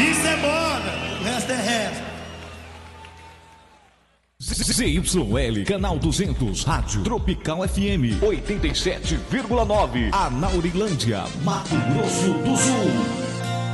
Isso é moda, o resto é resto. ZYL, Canal 200, Rádio Tropical FM 87,9, Anaurilândia, Mato Grosso do Sul.